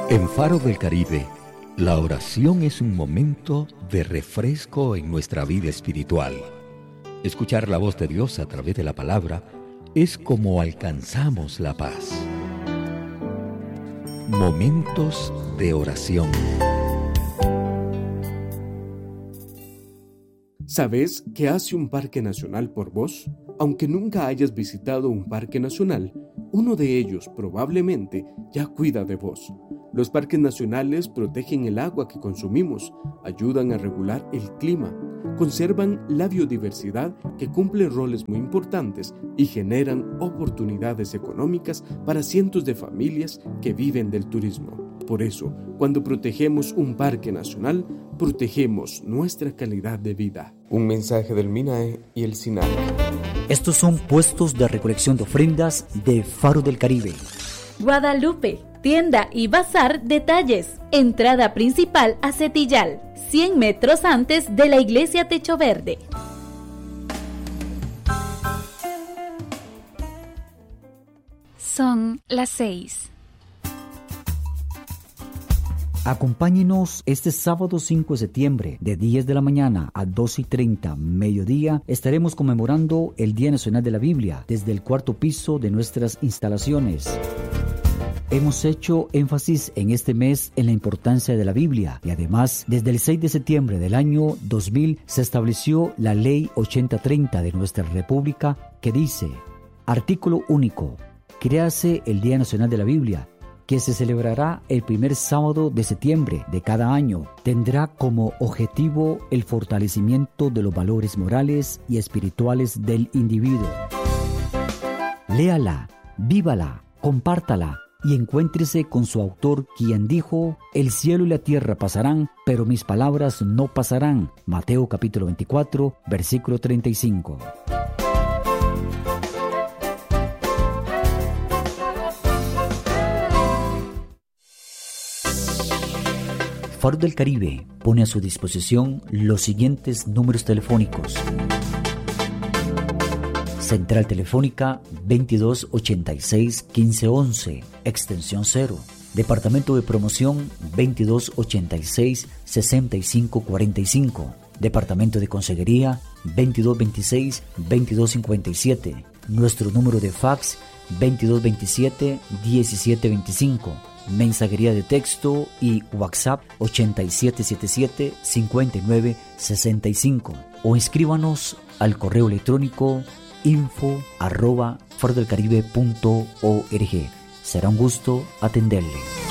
En Faro del Caribe, la oración es un momento de refresco en nuestra vida espiritual. Escuchar la voz de Dios a través de la palabra es como alcanzamos la paz. Momentos de oración. ¿Sabes qué hace un parque nacional por vos? Aunque nunca hayas visitado un parque nacional, uno de ellos probablemente ya cuida de vos. Los parques nacionales protegen el agua que consumimos, ayudan a regular el clima, conservan la biodiversidad que cumple roles muy importantes y generan oportunidades económicas para cientos de familias que viven del turismo. Por eso, cuando protegemos un parque nacional, protegemos nuestra calidad de vida. Un mensaje del MINAE y el SINAC. Estos son puestos de recolección de ofrendas de Faro del Caribe. Guadalupe, tienda y bazar Detalles. Entrada principal a Cetillal, 100 metros antes de la iglesia Techo Verde. Son las 6. Acompáñenos este sábado 5 de septiembre, de 10 de la mañana a 12:30, mediodía. Estaremos conmemorando el Día Nacional de la Biblia desde el cuarto piso de nuestras instalaciones. Hemos hecho énfasis en este mes en la importancia de la Biblia y además, desde el 6 de septiembre del año 2000 se estableció la Ley 8030 de nuestra República que dice: artículo único, créase el Día Nacional de la Biblia, que se celebrará el primer sábado de septiembre de cada año. Tendrá como objetivo el fortalecimiento de los valores morales y espirituales del individuo. Léala, vívala, compártala y encuéntrese con su autor, quien dijo: el cielo y la tierra pasarán, pero mis palabras no pasarán. Mateo capítulo 24, versículo 35. Faro del Caribe pone a su disposición los siguientes números telefónicos. Central Telefónica 2286-1511, extensión 0. Departamento de Promoción 2286-6545. Departamento de Consejería 2226-2257. Nuestro número de fax 2227-1725. Mensajería de texto y WhatsApp 8777-5965 o escríbanos al correo electrónico info@farodelcaribe.org. Será un gusto atenderle.